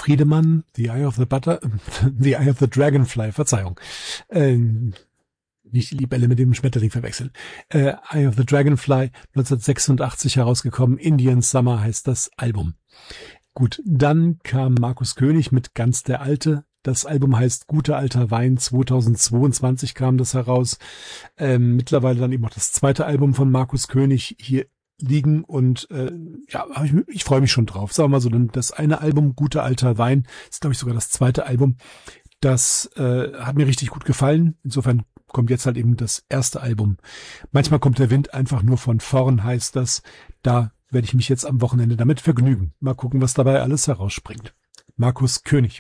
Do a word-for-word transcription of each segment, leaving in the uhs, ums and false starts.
Friedemann, The Eye of the Butter, The Eye of the Dragonfly, Verzeihung. Ähm, nicht die Libelle mit dem Schmetterling verwechseln. Äh, Eye of the Dragonfly, neunzehnhundertsechsundachtzig herausgekommen. Indian Summer heißt das Album. Gut, dann kam Markus König mit Ganz der Alte. Das Album heißt Guter alter Wein. zweitausendzweiundzwanzig kam das heraus. Ähm, mittlerweile dann eben auch das zweite Album von Markus König hier liegen und äh, ja, hab ich, ich freue mich schon drauf. Sagen wir mal so, denn das eine Album Guter alter Wein ist, glaube ich, sogar das zweite Album. Das äh, hat mir richtig gut gefallen. Insofern kommt jetzt halt eben das erste Album. Manchmal kommt der Wind einfach nur von vorn, heißt das. Da werde ich mich jetzt am Wochenende damit vergnügen. Mal gucken, was dabei alles herausspringt. Markus König.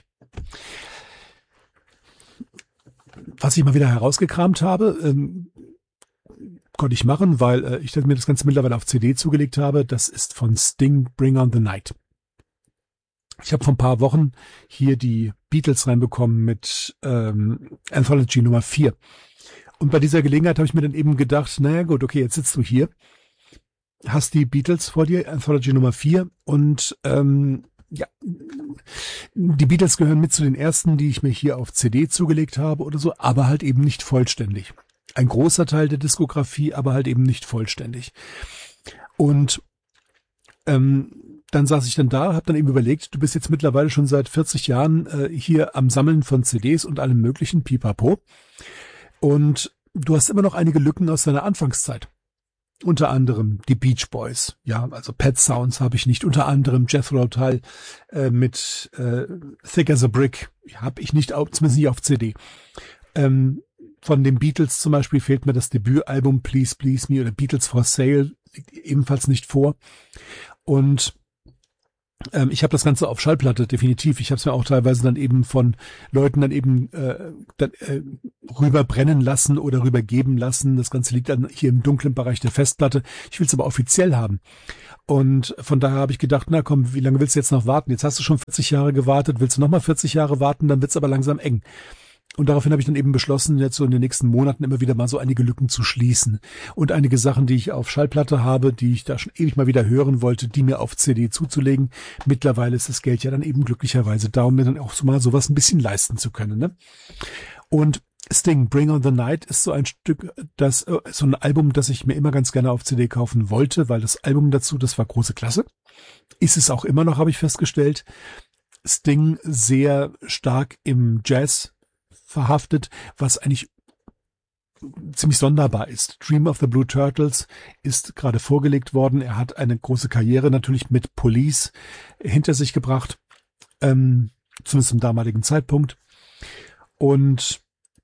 Was ich mal wieder herausgekramt habe, ähm, konnte ich machen, weil äh, ich mir das Ganze mittlerweile auf C D zugelegt habe. Das ist von Sting, Bring on the Night. Ich habe vor ein paar Wochen hier die Beatles reinbekommen mit ähm, Anthology Nummer vier. Und bei dieser Gelegenheit habe ich mir dann eben gedacht, naja gut, okay, jetzt sitzt du hier, hast die Beatles vor dir, Anthology Nummer vier und ähm, ja, die Beatles gehören mit zu den ersten, die ich mir hier auf C D zugelegt habe oder so, aber halt eben nicht vollständig. Ein großer Teil der Diskografie, aber halt eben nicht vollständig. Und ähm, dann saß ich dann da, habe dann eben überlegt, du bist jetzt mittlerweile schon seit vierzig Jahren äh, hier am Sammeln von C Ds und allem möglichen, pipapo. Und du hast immer noch einige Lücken aus deiner Anfangszeit. Unter anderem die Beach Boys, ja, also Pet Sounds habe ich nicht. Unter anderem Jethro Tull äh, mit äh, Thick as a Brick habe ich nicht, auf, zumindest nicht auf C D. Ähm, von den Beatles zum Beispiel fehlt mir das Debütalbum Please Please Me oder Beatles for Sale, liegt ebenfalls nicht vor. Und ähm, ich habe das Ganze auf Schallplatte, definitiv. Ich habe es mir auch teilweise dann eben von Leuten dann eben äh, dann, äh, rüberbrennen lassen oder rübergeben lassen. Das Ganze liegt dann hier im dunklen Bereich der Festplatte. Ich will es aber offiziell haben. Und von daher habe ich gedacht, na komm, wie lange willst du jetzt noch warten? Jetzt hast du schon vierzig Jahre gewartet, willst du nochmal vierzig Jahre warten, dann wird's aber langsam eng. Und daraufhin habe ich dann eben beschlossen, jetzt so in den nächsten Monaten immer wieder mal so einige Lücken zu schließen. Und einige Sachen, die ich auf Schallplatte habe, die ich da schon ewig mal wieder hören wollte, die mir auf C D zuzulegen. Mittlerweile ist das Geld ja dann eben glücklicherweise da, um mir dann auch so mal sowas ein bisschen leisten zu können, ne? Und Sting, Bring on the Night ist so ein Stück, das, so ein Album, das ich mir immer ganz gerne auf C D kaufen wollte, weil das Album dazu, das war große Klasse. Ist es auch immer noch, habe ich festgestellt. Sting sehr stark im Jazz verhaftet, was eigentlich ziemlich sonderbar ist. Dream of the Blue Turtles ist gerade vorgelegt worden. Er hat eine große Karriere natürlich mit Police hinter sich gebracht, ähm, zumindest zum damaligen Zeitpunkt. Und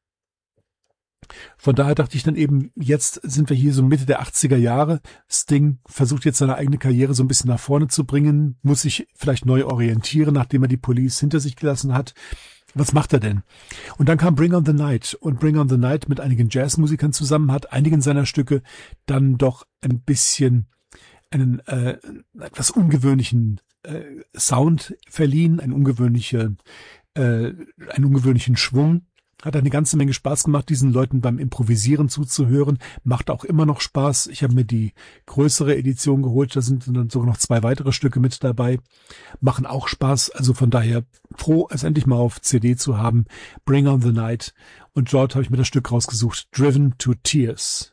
von daher dachte ich dann eben, jetzt sind wir hier so Mitte der achtziger Jahre. Sting versucht jetzt seine eigene Karriere so ein bisschen nach vorne zu bringen, muss sich vielleicht neu orientieren, nachdem er die Police hinter sich gelassen hat. Was macht er denn? Und dann kam Bring on the Night. Und Bring on the Night mit einigen Jazzmusikern zusammen hat einigen seiner Stücke dann doch ein bisschen einen äh, etwas ungewöhnlichen äh, Sound verliehen, einen ungewöhnlichen, äh, einen ungewöhnlichen Schwung. Hat eine ganze Menge Spaß gemacht, diesen Leuten beim Improvisieren zuzuhören. Macht auch immer noch Spaß. Ich habe mir die größere Edition geholt. Da sind dann sogar noch zwei weitere Stücke mit dabei. Machen auch Spaß. Also von daher froh, es endlich mal auf C D zu haben. Bring on the Night. Und dort habe ich mir das Stück rausgesucht. Driven to Tears.